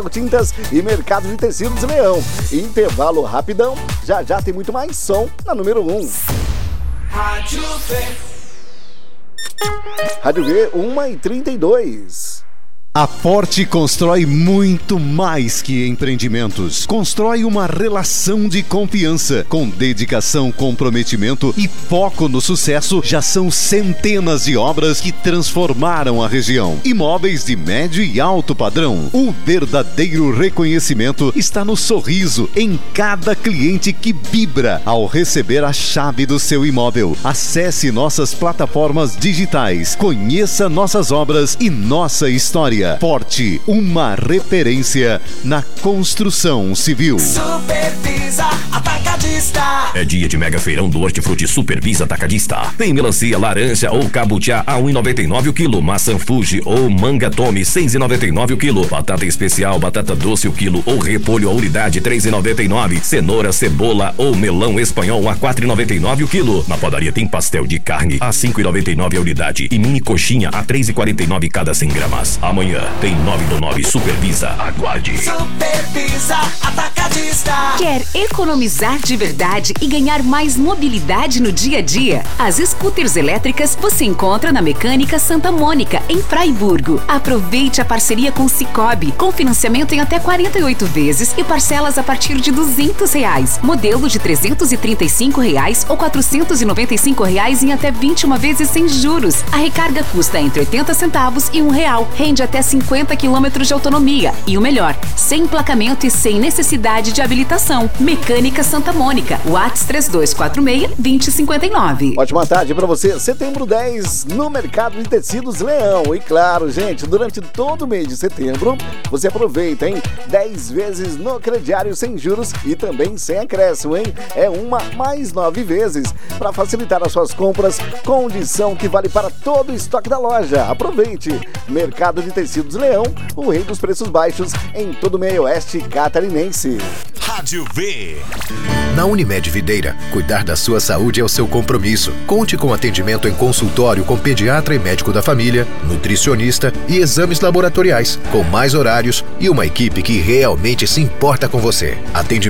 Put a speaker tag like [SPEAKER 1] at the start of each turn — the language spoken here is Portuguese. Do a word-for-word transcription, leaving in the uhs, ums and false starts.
[SPEAKER 1] Tintas e Mercado de Tecidos Leão. Intervalo rapidão, já já tem muito mais som na número um.
[SPEAKER 2] Rádio V.
[SPEAKER 1] Rádio V, uma e trinta e dois.
[SPEAKER 3] A Forte constrói muito mais que empreendimentos. Constrói uma relação de confiança. Com dedicação, comprometimento e foco no sucesso, já são centenas de obras que transformaram a região. Imóveis de médio e alto padrão. O verdadeiro reconhecimento está no sorriso em cada cliente que vibra ao receber a chave do seu imóvel. Acesse nossas plataformas digitais. Conheça nossas obras e nossa história. Forte, uma referência na construção civil.
[SPEAKER 2] Supervisa Atacadista.
[SPEAKER 4] É dia de mega feirão do Hortifruti Supervisa Atacadista. Tem melancia, laranja ou cabutiá a um e noventa e nove o quilo. Maçã Fuji ou manga Tome seis e noventa e nove o quilo. Batata especial, batata doce o quilo ou repolho a unidade três e noventa e nove. Cenoura, cebola ou melão espanhol a quatro e noventa e nove o quilo. Na padaria tem pastel de carne a cinco e noventa e nove a unidade e mini coxinha a três e quarenta e nove cada cem gramas. Amanhã tem nove do nove Supervisa. Aguarde.
[SPEAKER 2] Supervisa Atacadista.
[SPEAKER 5] Quer economizar de verdade e ganhar mais mobilidade no dia a dia? As scooters elétricas você encontra na Mecânica Santa Mônica, em Fraiburgo. Aproveite a parceria com o Sicoob, com financiamento em até quarenta e oito vezes e parcelas a partir de duzentos reais. Modelo de trezentos e trinta e cinco reais ou quatrocentos e noventa e cinco reais em até vinte e uma vezes sem juros. A recarga custa entre oitenta centavos e um real. Rende até cinquenta quilômetros de autonomia. E o melhor, sem emplacamento e sem necessidade de habilitação. Mecânica Santa Mônica, WhatsApp três dois quatro seis, dois zero cinco nove.
[SPEAKER 1] Ótima tarde pra você. Setembro dez no Mercado de Tecidos Leão. E claro, gente, durante todo o mês de setembro, você aproveita, hein? dez vezes no crediário sem juros e também sem acréscimo, hein? É uma mais nove vezes para facilitar as suas compras. Condição que vale para todo o estoque da loja. Aproveite. Mercado de Tecidos Leão, o rei dos preços baixos em todo o meio oeste catarinense.
[SPEAKER 6] Rádio V.
[SPEAKER 7] Na Unimed Videira, cuidar da sua saúde é o seu compromisso. Conte com atendimento em consultório com pediatra e médico da família, nutricionista e exames laboratoriais, com mais horários e uma equipe que realmente se importa com você. Atendimento